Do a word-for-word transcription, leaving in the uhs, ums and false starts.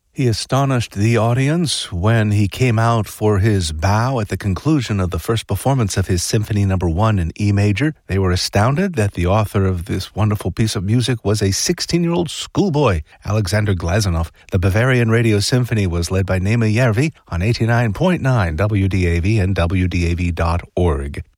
He astonished the audience when he came out for his bow at the conclusion of the first performance of his Symphony Number One in E major. They were astounded that the author of this wonderful piece of music was a sixteen-year-old schoolboy, Alexander Glazunov. The Bavarian Radio Symphony was led by Naima Järvi on eighty-nine point nine W D A V and W D A V dot org.